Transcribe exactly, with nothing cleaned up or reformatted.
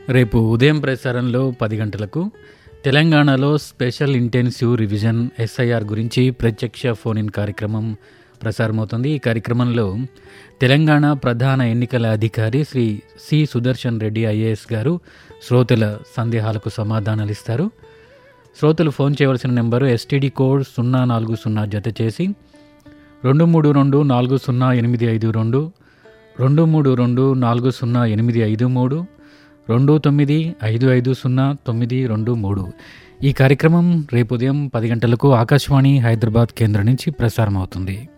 రేపు ఉదయం ప్రసారంలో పది గంటలకు తెలంగాణలో స్పెషల్ ఇంటెన్సివ్ రివిజన్ ఎస్ఐఆర్ గురించి ప్రత్యక్ష ఫోన్ ఇన్ కార్యక్రమం ప్రసారమవుతుంది. ఈ కార్యక్రమంలో తెలంగాణ ప్రధాన ఎన్నికల అధికారి శ్రీ సి సుదర్శన్ రెడ్డి ఐఏఎస్ గారు శ్రోతల సందేహాలకు సమాధానాలు ఇస్తారు. శ్రోతలు ఫోన్ చేయవలసిన నెంబరు ఎస్టీడీ కోడ్ సున్నా నాలుగు సున్నా జత చేసి రెండు మూడు రెండు నాలుగు సున్నా ఎనిమిది ఐదు రెండు రెండు మూడు రెండు నాలుగు సున్నా ఎనిమిది ఐదు మూడు రెండు తొమ్మిది ఐదు ఐదు సున్నా తొమ్మిది రెండు మూడు. ఈ కార్యక్రమం రేపు ఉదయం పది గంటలకు ఆకాశవాణి హైదరాబాద్ కేంద్రం నుంచి ప్రసారం అవుతుంది.